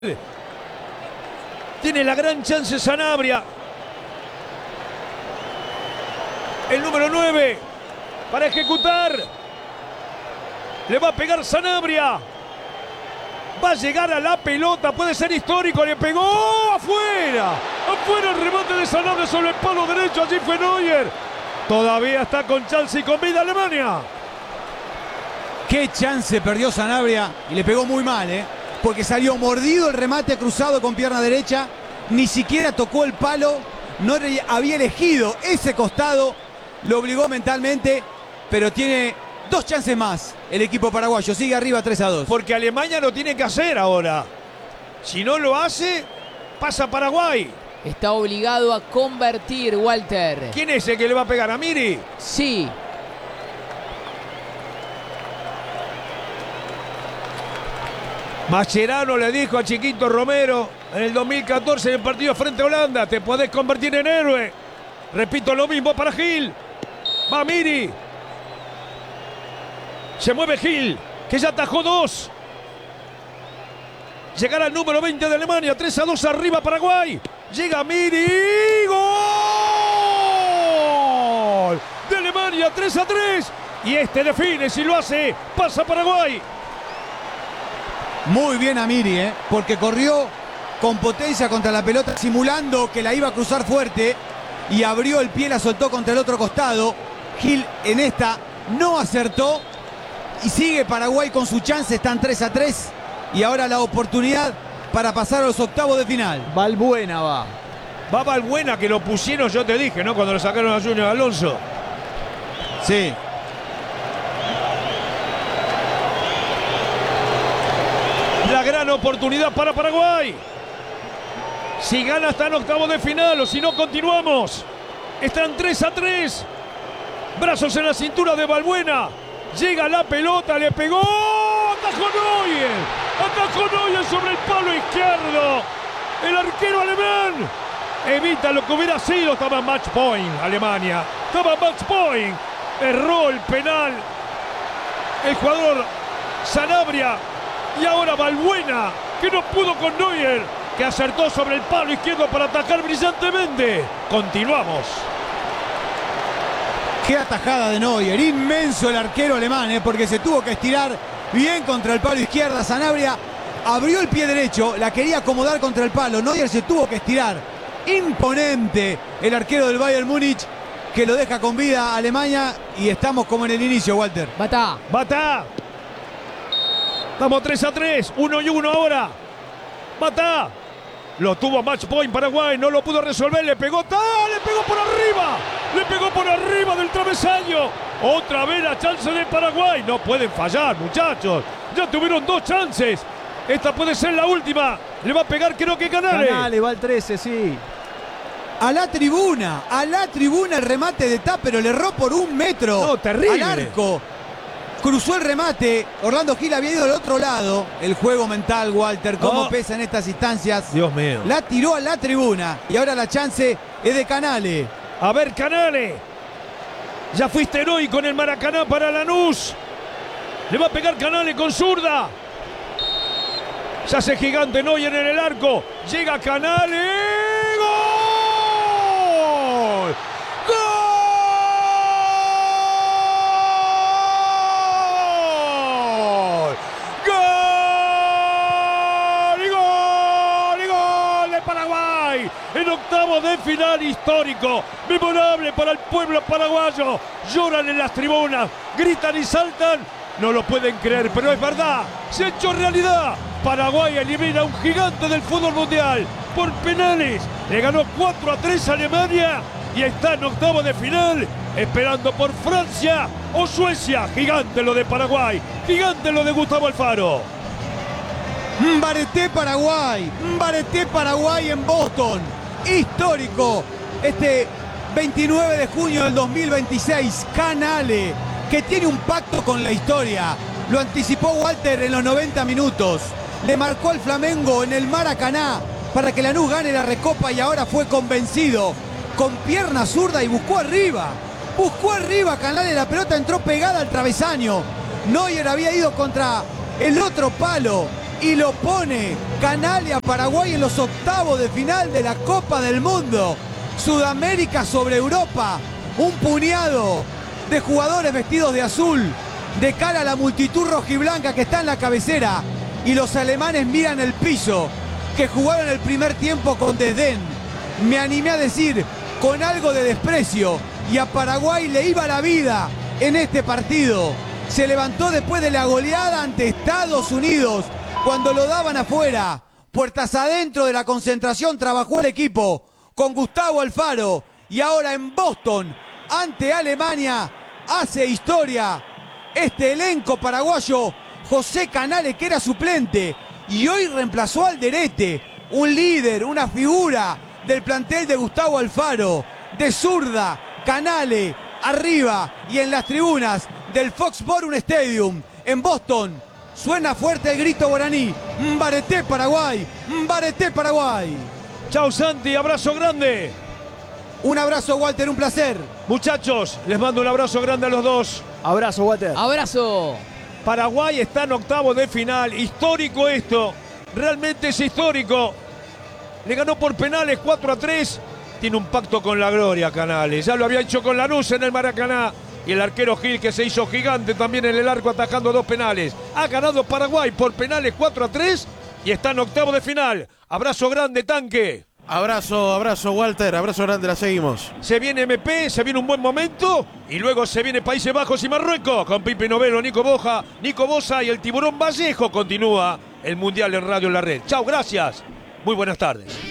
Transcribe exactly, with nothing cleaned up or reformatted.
Tiene la gran chance Sanabria. El número nueve para ejecutar. Le va a pegar Sanabria. Va a llegar a la pelota. Puede ser histórico. Le pegó afuera. Afuera el remate de Sanabria sobre el palo derecho. Allí fue Neuer. Todavía está con chance y con vida Alemania. Qué chance perdió Sanabria. Y le pegó muy mal, ¿eh? Porque salió mordido el remate cruzado con pierna derecha. Ni siquiera tocó el palo. No había elegido ese costado. Lo obligó mentalmente. Pero tiene dos chances más el equipo paraguayo. Sigue arriba tres a dos. Porque Alemania lo tiene que hacer ahora. Si no lo hace, pasa Paraguay. Está obligado a convertir, Walter. ¿Quién es el que le va a pegar? ¿A Miri? Sí. Mascherano le dijo a Chiquito Romero en el dos mil catorce en el partido frente a Holanda: te podés convertir en héroe. Repito lo mismo para Gil. Va Miri. Se mueve Gil, que ya atajó dos. Llegará el número veinte de Alemania. tres a dos arriba Paraguay. Llega Miri. ¡Gol! De Alemania, tres a tres. Y este define. Si lo hace, pasa Paraguay. Muy bien a Miri, ¿eh? Porque corrió con potencia contra la pelota, simulando que la iba a cruzar fuerte. Y abrió el pie, la soltó contra el otro costado. Gil en esta no acertó. Y sigue Paraguay con su chance. Están tres a tres. Y ahora la oportunidad para pasar a los octavos de final. Valbuena va. Va Valbuena, que lo pusieron, yo te dije, ¿no? Cuando lo sacaron a Junior Alonso. Sí. La gran oportunidad para Paraguay. Si gana está en octavos de final o si no continuamos. Están tres a tres. Brazos en la cintura de Valbuena. Llega la pelota, le pegó. Atajó Neuer. Atajó Neuer sobre el palo izquierdo. El arquero alemán evita lo que hubiera sido. Estaba en match point Alemania. Estaba en match point. Erró el penal el jugador Sanabria. Y ahora Valbuena, que no pudo con Neuer, que acertó sobre el palo izquierdo para atacar brillantemente. Continuamos. Qué atajada de Neuer. Inmenso el arquero alemán, ¿eh? Porque se tuvo que estirar bien contra el palo izquierdo. Sanabria abrió el pie derecho, la quería acomodar contra el palo. Neuer se tuvo que estirar. Imponente el arquero del Bayern Múnich, que lo deja con vida a Alemania. Y estamos como en el inicio, Walter. Batá. Batá. Estamos tres a tres, uno y uno ahora. Batá. Lo tuvo match point Paraguay, no lo pudo resolver, le pegó, ¡tá! Le pegó por arriba, le pegó por arriba del travesaño. Otra vez la chance de Paraguay. No pueden fallar, muchachos. Ya tuvieron dos chances. Esta puede ser la última. Le va a pegar, creo que Canales. Canales va al trece, sí. A la tribuna, a la tribuna el remate de Tá, pero le erró por un metro. No, terrible. Al arco. Cruzó el remate. Orlando Gil había ido al otro lado. El juego mental, Walter, cómo oh. pesa en estas instancias. Dios mío. La tiró a la tribuna. Y ahora la chance es de Canales. A ver, Canales. Ya fuiste heroico con el Maracaná para Lanús. Le va a pegar Canales con zurda. Se hace gigante Neuer en el arco. Llega Canales. ¡Gol! ¡Gol! En octavos de final histórico, memorable para el pueblo paraguayo. Lloran en las tribunas, gritan y saltan. No lo pueden creer, pero es verdad. Se ha hecho realidad. Paraguay elimina a un gigante del fútbol mundial por penales. Le ganó cuatro a tres a Alemania y está en octavos de final, esperando por Francia o Suecia. Gigante lo de Paraguay, gigante lo de Gustavo Alfaro. Mbareté Paraguay, Mbareté Paraguay en Boston. Histórico este veintinueve de junio del dos mil veintiséis. Canales, que tiene un pacto con la historia. Lo anticipó Walter en los noventa minutos. Le marcó al Flamengo en el Maracaná para que Lanús gane la Recopa y ahora fue convencido. Con pierna zurda y buscó arriba. Buscó arriba Canales, la pelota entró pegada al travesaño. Neuer había ido contra el otro palo. y lo pone Canale a Paraguay en los octavos de final de la Copa del Mundo. Sudamérica sobre Europa, un puñado de jugadores vestidos de azul de cara a la multitud rojiblanca que está en la cabecera, y los alemanes miran el piso, que jugaron el primer tiempo con desdén, me animé a decir con algo de desprecio, y a Paraguay le iba la vida en este partido. Se levantó después de la goleada ante Estados Unidos, cuando lo daban afuera. Puertas adentro de la concentración trabajó el equipo con Gustavo Alfaro, y ahora en Boston ante Alemania hace historia este elenco paraguayo. José Canale, que era suplente y hoy reemplazó al Alderete, un líder, una figura del plantel de Gustavo Alfaro. De zurda, Canale arriba, y en las tribunas del Foxborough Stadium en Boston suena fuerte el grito guaraní: Mbareté Paraguay, Mbareté Paraguay. Chao Santi, abrazo grande. Un abrazo, Walter, un placer. Muchachos, les mando un abrazo grande a los dos. Abrazo, Walter. Abrazo. Paraguay está en octavos de final. Histórico esto. Realmente es histórico. Le ganó por penales cuatro a tres. Tiene un pacto con la gloria, Canales. Ya lo había hecho con Lanús en el Maracaná. Y el arquero Gil, que se hizo gigante también en el arco atajando dos penales. Ha ganado Paraguay por penales cuatro a tres y está en octavos de final. Abrazo grande, Tanque. Abrazo, abrazo, Walter, abrazo grande, la seguimos. Se viene M P, se viene un buen momento y luego se viene Países Bajos y Marruecos con Pipe Novelo, Nico Boja, Nico Bosa y el Tiburón Vallejo. Continúa el Mundial en Radio en la Red. Chao, gracias. Muy buenas tardes.